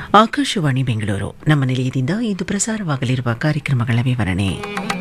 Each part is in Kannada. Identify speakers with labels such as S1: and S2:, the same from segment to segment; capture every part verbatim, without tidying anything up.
S1: ಆಕಾಶವಾಣಿ ಬೆಂಗಳೂರು ನಮ್ಮ ನಿಲಯದಿಂದ ಇಂದು ಪ್ರಸಾರವಾಗಲಿರುವ ಕಾರ್ಯಕ್ರಮಗಳ ವಿವರಣೆ.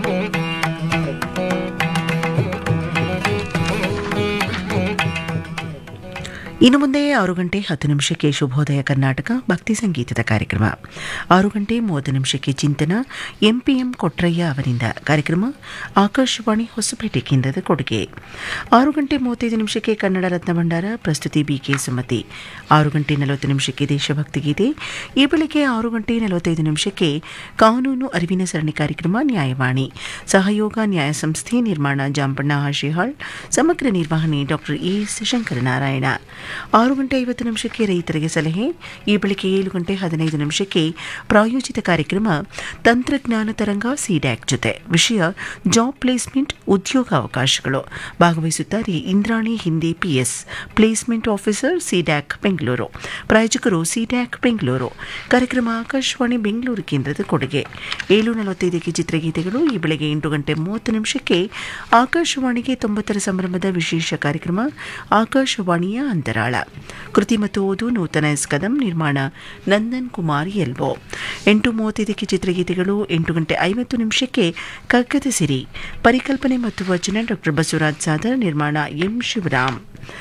S1: ಇನ್ನು ಮುಂದೆ ಆರು ಗಂಟೆ ಹತ್ತು ನಿಮಿಷಕ್ಕೆ ಶುಭೋದಯ ಕರ್ನಾಟಕ ಭಕ್ತಿ ಸಂಗೀತದ ಕಾರ್ಯಕ್ರಮ. ಆರು ಗಂಟೆ ಮೂವತ್ತು ನಿಮಿಷಕ್ಕೆ ಚಿಂತನ ಎಂಪಿಎಂ ಕೊಟ್ರಯ್ಯ ಅವರಿಂದ. ಕಾರ್ಯಕ್ರಮ ಆಕಾಶವಾಣಿ ಹೊಸಪೇಟೆ ಕೇಂದ್ರದ ಕೊಡುಗೆ. ಆರು ಗಂಟೆ ಮೂವತ್ತೈದು ನಿಮಿಷಕ್ಕೆ ಕನ್ನಡ ರತ್ನ ಭಂಡಾರ, ಪ್ರಸ್ತುತಿ ಬಿಕೆ ಸುಮತಿ. ಆರು ಗಂಟೆ ನಲವತ್ತು ನಿಮಿಷಕ್ಕೆ ದೇಶಭಕ್ತಿ ಗೀತೆ. ಈ ಬೆಳಗ್ಗೆ ಆರು ಗಂಟೆ ನಲವತ್ತೈದು ನಿಮಿಷಕ್ಕೆ ಕಾನೂನು ಅರಿವಿನ ಸರಣಿ ಕಾರ್ಯಕ್ರಮ ನ್ಯಾಯವಾಣಿ. ಸಹಯೋಗ ನ್ಯಾಯ ಸಂಸ್ಥೆ, ನಿರ್ಮಾಣ ಜಾಂಪಣ್ಣ ಹಾಶಿಹಾಳ್, ಸಮಗ್ರ ನಿರ್ವಹಣೆ ಡಾಕ್ಟರ್ ಎ ಶಂಕರನಾರಾಯಣ. ಆರು ಗಂಟೆ ಐವತ್ತು ನಿಮಿಷಕ್ಕೆ ರೈತರಿಗೆ ಸಲಹೆ. ಈ ಬೆಳಗ್ಗೆ ಏಳು ಗಂಟೆ ಹದಿನೈದು ನಿಮಿಷಕ್ಕೆ ಪ್ರಾಯೋಜಿತ ಕಾರ್ಯಕ್ರಮ ತಂತ್ರಜ್ಞಾನ ತರಂಗ ಸಿಡ್ಯಾಕ್ ಜೊತೆ. ವಿಷಯ ಜಾಬ್ ಪ್ಲೇಸ್ಮೆಂಟ್, ಉದ್ಯೋಗಾವಕಾಶಗಳು. ಭಾಗವಹಿಸುತ್ತಾರೆ ಇಂದ್ರಾಣಿ ಹಿಂದೆ PS, placement officer, CDAC Bengaluru. ಪ್ರಾಯೋಜಕರು ಸಿಡ್ಯಾಕ್ ಬೆಂಗಳೂರು. ಕಾರ್ಯಕ್ರಮ ಆಕಾಶವಾಣಿ ಬೆಂಗಳೂರು ಕೇಂದ್ರದ ಕೊಡುಗೆ. ಏಳು ನಲವತ್ತೈದಕ್ಕೆ ಚಿತ್ರಗೀತೆಗಳು. ಈ ಬೆಳಗ್ಗೆ ಎಂಟು ಗಂಟೆ ಮೂವತ್ತು ನಿಮಿಷಕ್ಕೆ ಆಕಾಶವಾಣಿಗೆ ತೊಂಬತ್ತರ ಸಂಭ್ರಮದ ವಿಶೇಷ ಕಾರ್ಯಕ್ರಮ ಆಕಾಶವಾಣಿಯ ಅಂತರಾಳ. ಕೃತಿ ಮತ್ತು ಓದು ನೂತನ ಎಸ್ ಕದಂ, ನಿರ್ಮಾಣ ನಂದನ್ ಕುಮಾರ್ ಎಲ್ಬೋ. ಎಂಟು ಮೂವತ್ತೈದಕ್ಕೆ ಚಿತ್ರಗೀತೆಗಳು. ಎಂಟು ಗಂಟೆ ಐವತ್ತು ನಿಮಿಷಕ್ಕೆ ಕಗ್ಗದ ಸಿರಿ, ಪರಿಕಲ್ಪನೆ ಮತ್ತು ವಚನ ಡಾಕ್ಟರ್ ಬಸವರಾಜ್ ಸಾದರ್, ನಿರ್ಮಾಣ ಎಂ ಶಿವರಾಮ್.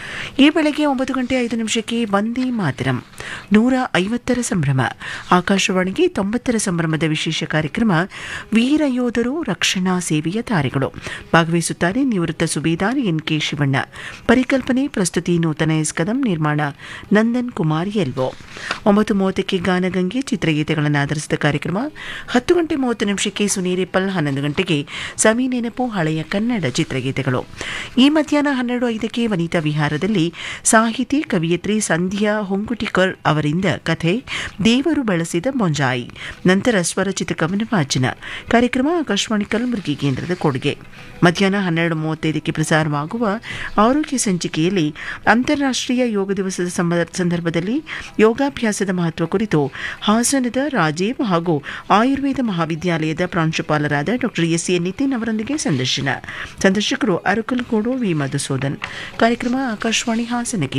S1: ಈ ಬೆಳಗ್ಗೆ ಒಂಬತ್ತು ಗಂಟೆ ಐದು ನಿಮಿಷಕ್ಕೆ ವಂದೇ ಮಾತರಂ, ನೂರ ಐವತ್ತರ ಸಂಭ್ರಮ. ಆಕಾಶವಾಣಿಗೆ ತೊಂಬತ್ತರ ಸಂಭ್ರಮದ ವಿಶೇಷ ಕಾರ್ಯಕ್ರಮ ವೀರ ಯೋಧರು ರಕ್ಷಣಾ ಸೇವೆಯ ತಾರೆಗಳು. ಭಾಗವಹಿಸುತ್ತಾರೆ ನಿವೃತ್ತ ಸುಬೇದಾರ್ ಎನ್ ಕೆ ಶಿವಣ್ಣ. ಪರಿಕಲ್ಪನೆ ಪ್ರಸ್ತುತಿ ನೂತನ ಎಸ್ ಕದಂ, ನಿರ್ಮಾಣ ನಂದನ್ ಕುಮಾರ್ ಎಲ್ಬೋ. ಒಂಬತ್ತು ಮೂವತ್ತಕ್ಕೆ ಗಾನಗಂಗೆ, ಚಿತ್ರಗೀತೆಗಳನ್ನು ಆಧರಿಸಿದ ಕಾರ್ಯಕ್ರಮ. ಹತ್ತು ಗಂಟೆ ಮೂವತ್ತು ನಿಮಿಷಕ್ಕೆ ಸುನೀರೆಪ್ಪಲ್. ಹನ್ನೊಂದು ಗಂಟೆಗೆ ಸಮಿ ನೆನಪು, ಹಳೆಯ ಕನ್ನಡ ಚಿತ್ರಗೀತೆಗಳು. ಈ ಮಧ್ಯಾಹ್ನ ಹನ್ನೆರಡು ಐದಕ್ಕೆ ವನಿತಾ ವಿಹಾರದಲ್ಲಿ ಸಾಹಿತಿ ಕವಿಯತ್ರಿ ಸಂಧ್ಯಾ ಹೊಂಗುಟಿಕರ್ ಅವರಿಂದ ಕಥೆ ದೇವರು ಬಳಸಿದ ಮೊಂಜಾಯಿ. ನಂತರ ಸ್ವರಚಿತ ಕವನ ವಾಚನ. ಕಾರ್ಯಕ್ರಮ ಆಕಾಶವಾಣಿ ಕಲಬುರಗಿ ಕೇಂದ್ರದ ಕೊಡುಗೆ. ಮಧ್ಯಾಹ್ನ ಹನ್ನೆರಡು ಮೂವತ್ತೈದಕ್ಕೆ ಪ್ರಸಾರವಾಗುವ ಆರೋಗ್ಯ ಸಂಚಿಕೆಯಲ್ಲಿ ಅಂತಾರಾಷ್ಟ್ರೀಯ ಯೋಗ ದಿವಸದ ಸಂದರ್ಭದಲ್ಲಿ ಯೋಗಾಭ್ಯಾಸದ ಮಹತ್ವ ಕುರಿತು ಹಾಸನದ ರಾಜೀವ್ ಹಾಗೂ ಆಯುರ್ವೇದ ಮಹಾವಿದ್ಯಾಲಯದ ಪ್ರಾಂಶುಪಾಲರಾದ ಡಾಕ್ಟರ್ ಎಸ್ ಎ ನಿತಿನ್ ಅವರೊಂದಿಗೆ ಸಂದರ್ಶನ. ಸಂದರ್ಶಕರು ಅರಕಲಗೂಡು ವಿ ಮಧುಸೂದನ್. ಕಾರ್ಯಕ್ರಮ ಆಕಾಶವಾಣಿ ಹಾಸನ.